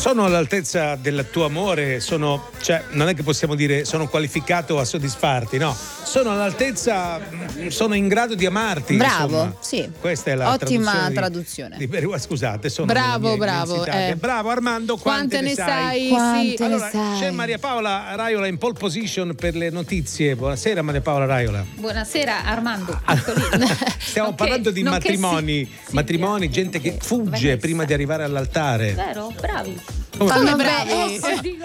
sono all'altezza del tuo amore, cioè non è che possiamo dire sono qualificato a soddisfarti, no, sono all'altezza, sono in grado di amarti. Bravo, insomma. sì. Questa è la ottima traduzione. Scusate, sono bravo. Bravo Armando, quante ne sai? Quante Sì. ne Allora, sai? c'è Maria Paola Raiola in pole position per le notizie. Buonasera Maria Paola Raiola. Buonasera Armando. Stiamo parlando di matrimoni, gente che fugge prima di arrivare all'altare. Vero? Bravi. Fanno bravi.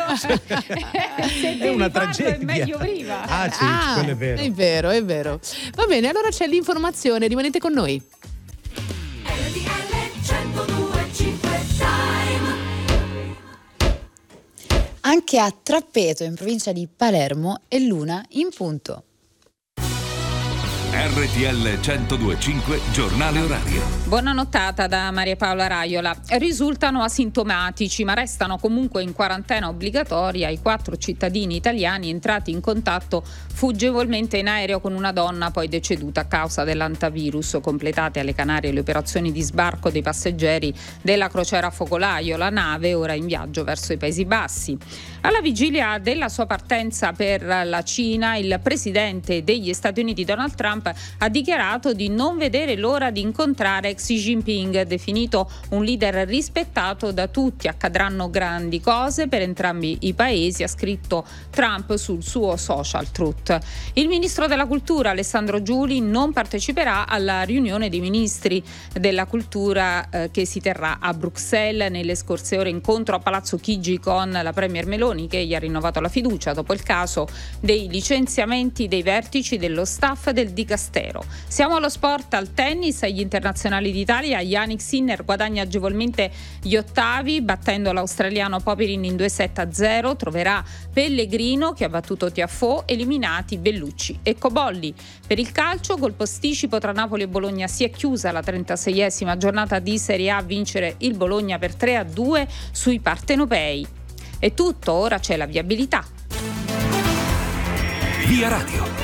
È una tragedia. È meglio prima. Ah, sì, quello è vero. È vero. Va bene, allora c'è l'informazione, rimanete con noi. Anche a Trappeto, in provincia di Palermo, è l'una in punto. RTL 102.5 Giornale Orario. Buona nottata da Maria Paola Raiola. Risultano asintomatici ma restano comunque in quarantena obbligatoria i 4 cittadini italiani entrati in contatto fuggevolmente in aereo con una donna poi deceduta a causa dell'antivirus. Completate alle Canarie le operazioni di sbarco dei passeggeri della crociera Focolaio. La nave ora in viaggio verso i Paesi Bassi. Alla vigilia della sua partenza per la Cina, il presidente degli Stati Uniti Donald Trump ha dichiarato di non vedere l'ora di incontrare Xi Jinping, definito un leader rispettato da tutti. Accadranno grandi cose per entrambi i paesi, ha scritto Trump sul suo social Truth. Il ministro della Cultura Alessandro Giuli non parteciperà alla riunione dei ministri della cultura che si terrà a Bruxelles. Nelle scorse ore incontro a Palazzo Chigi con la premier Meloni, che gli ha rinnovato la fiducia dopo il caso dei licenziamenti dei vertici dello staff del Dicastero. Siamo allo sport, al tennis, agli internazionali d'Italia. Jannik Sinner guadagna agevolmente gli ottavi battendo l'australiano Popyrin in 2-7-0. Troverà Pellegrino che ha battuto Tiafoe, eliminati Bellucci e Cobolli. Per il calcio, col posticipo tra Napoli e Bologna si è chiusa la 36esima giornata di Serie A, vincere il Bologna per 3-2 sui partenopei. È tutto, ora c'è la viabilità. Via Radio.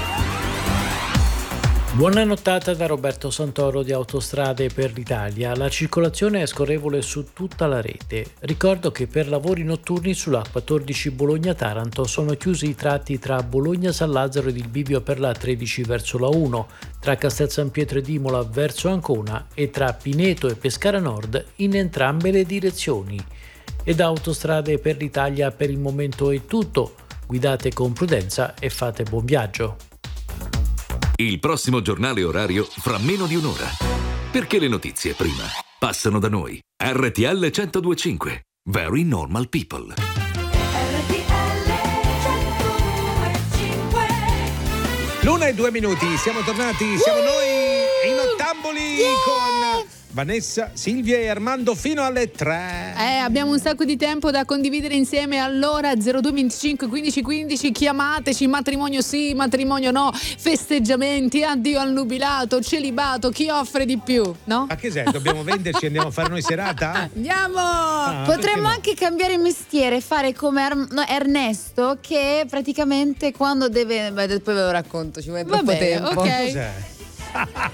Buona nottata da Roberto Santoro di Autostrade per l'Italia. La circolazione è scorrevole su tutta la rete. Ricordo che per lavori notturni sulla 14 Bologna-Taranto sono chiusi i tratti tra Bologna-San Lazzaro ed il bivio per la 13 verso la 1, tra Castel San Pietro ed Imola verso Ancona e tra Pineto e Pescara Nord in entrambe le direzioni. E da Autostrade per l'Italia per il momento è tutto. Guidate con prudenza e fate buon viaggio. Il prossimo giornale orario fra meno di un'ora. Perché le notizie prima passano da noi. RTL 102.5. Very normal people. RTL 102.5. L'1:02, siamo tornati, siamo noi in Ottamboli con Vanessa, Silvia e Armando fino alle 3. Abbiamo un sacco di tempo da condividere insieme. Allora 0225 15 15, chiamateci. Matrimonio sì, matrimonio no, festeggiamenti, addio al nubilato, celibato, chi offre di più, no? Ma che sei? Dobbiamo venderci e andiamo a fare noi serata? Andiamo! Potremmo anche cambiare mestiere, fare come Ernesto, che praticamente quando deve... Beh, poi ve lo racconto, ci vuole troppo tempo. Ok. Cos'è?